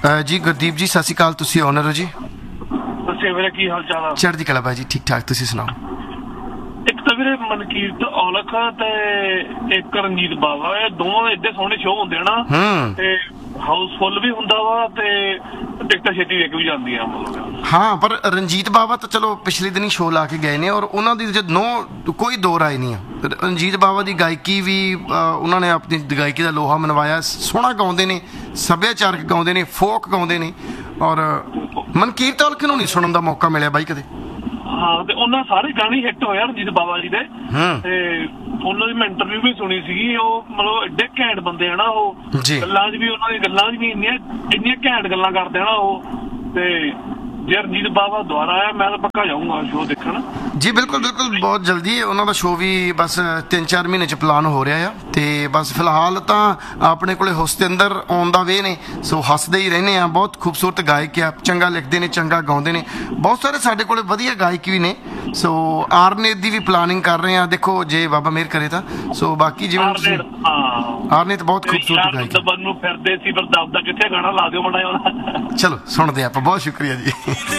ਜੀ ਗੁਰਦੀਪ ਜੀ ਸਤਿ ਸ਼੍ਰੀ ਅਕਾਲ, ਤੁਸੀਂ ਓਨਰ ਹੋ ਜੀ? ਦੱਸਿਆ ਵੀਰੇ ਕੀ ਹਾਲ ਚਾਲ ਆ? ਚੜ੍ਹਦੀ ਕਲਾ ਬਾਈ ਜੀ, ਠੀਕ ਠਾਕ, ਤੁਸੀਂ ਸੁਣਾਓ? ਇੱਕ ਤਾਂ ਵੀਰੇ ਮਨਕੀਰਤ ਔਲਖ ਤੇ ਇੱਕ ਰਣਜੀਤ ਬਾਵਾ, ਇਹ ਦੋਵੇਂ ਏਡੇ ਸੋਹਣੇ ਸ਼ੋਅ ਹੁੰਦੇ ਆ ਨਾ, ਤੇ ਹਾਊਸਫੁੱਲ ਵੀ ਹੁੰਦਾ ਵਾ ਤੇ ਟਿਕਟਾਂ ਛੇਤੀ ਵਿਕ ਵੀ ਜਾਂਦੀਆਂ ਮਤਲਬ। ਹਾਂ, ਪਰ ਰਣਜੀਤ ਬਾਵਾ ਤਾਂ ਚਲੋ ਪਿਛਲੇ ਦਿਨੀ ਸ਼ੋਅ ਲਾ ਕੇ ਗਏ ਨੇ, ਔਰ ਉਹਨਾਂ ਦੀ ਜਦ ਕੋਈ ਦੋ ਰਾਏ ਨਹੀਂ ਆ। ਰਣਜੀਤ ਬਾਵਾ ਦੀ ਗਾਇਕੀ ਵੀ ਉਹਨਾਂ ਨੇ ਆਪਣੀ ਗਾਇਕੀ ਦਾ ਲੋਹਾ ਮਨਵਾਇਆ, ਸੋਹਣਾ ਗਾਉਂਦੇ ਨੇ, ਸੱਭਿਆਚਾਰਕ ਗਾਉਂਦੇ ਨੇ, ਫੋਕ ਗਾਉਂਦੇ ਨੇ, ਔਰ ਮਨਕੀਰਤ ਔਲਖ ਨੂੰ ਨਹੀਂ ਸੁਣਨ ਦਾ ਮੌਕਾ ਮਿਲਿਆ ਬਾਈ ਕਦੇ। ਹਾਂ, ਤੇ ਉਹਨਾਂ ਸਾਰੇ ਗਾਣੇ ਹਿੱਟ ਹੋਏ ਰਣਜੀਤ ਬਾਵਾ ਜੀ ਦੇ, ਤੇ ਉਹਨਾਂ ਦੀ ਮੈਂ ਇੰਟਰਵਿਊ ਵੀ ਸੁਣੀ ਸੀਗੀ। ਉਹ ਮਤਲਬ ਏਡੇ ਘੈਂਟ ਬੰਦੇ ਆ ਨਾ, ਉਹ ਗੱਲਾਂ 'ਚ ਵੀ, ਉਹਨਾਂ ਦੀ ਗੱਲਾਂ 'ਚ ਵੀ ਇੰਨੀਆਂ ਘੈਂਟ ਗੱਲਾਂ ਕਰਦੇ ਆ ਨਾ ਉਹ। ਤੇ ਜੇ ਰਣਜੀਤ ਬਾਵਾ ਦੁਆਰਾ ਆਇਆ ਮੈਂ ਤਾਂ ਪੱਕਾ ਜਾਊਂਗਾ ਸ਼ੋਅ ਦੇਖਣ। ਜੀ ਬਿਲਕੁਲ ਬਿਲਕੁਲ, ਬਹੁਤ ਜਲਦੀ ਉਹਨਾਂ ਦਾ ਸ਼ੋਅ ਵੀ ਬਸ 3-4 ਮਹੀਨੇ 'ਚ ਪਲਾਨ ਹੋ ਰਿਹਾ ਆ। ਤੇ ਬਸ ਫਿਲਹਾਲ ਤਾਂ ਆਪਣੇ ਕੋਲੇ ਹੁਸਨ ਅੰਦਰ ਆਉਣ ਦਾ ਵੇ ਨੇ, ਸੋ ਹੱਸਦੇ ਹੀ ਰਹਿੰਦੇ ਆ। ਬਹੁਤ ਖੂਬਸੂਰਤ ਗਾਇਕ ਆ, ਚੰਗਾ ਲਿਖਦੇ ਨੇ, ਚੰਗਾ ਗਾਉਂਦੇ ਨੇ। ਬਹੁਤ ਸਾਰੇ ਸਾਡੇ ਕੋਲੇ ਵਧੀਆ ਗਾਇਕ ਵੀ ਨੇ, ਸੋ ਆਰਨੇਤ ਦੀ ਵੀ ਪਲਾਨਿੰਗ ਕਰ ਰਹੇ ਆ, ਦੇਖੋ ਜੇ ਬਾਬਾ ਮਿਹਰ ਕਰੇ ਤਾਂ। ਸੋ ਬਾਕੀ ਜਿਵੇਂ ਆਰਨੇਤ ਬਹੁਤ ਖੂਬਸੂਰਤ ਗਾਇਕ ਨੂੰ ਫਿਰਦੇ ਸੀ, ਪਰ ਦੱਬਦਾ ਕਿੱਥੇ ਗਾਣਾ ਲਾ ਦਿਓ ਮਾੜਾ ਜਿਹਾ। ਚਲੋ ਸੁਣਦੇ ਆਪਾਂ, ਬਹੁਤ ਸ਼ੁਕਰੀਆ ਜੀ।